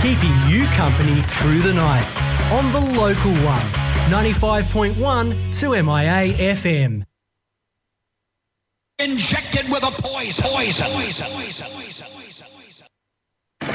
keeping you company through the night on the local one, 95.1 2MIA FM. Injected with a poison.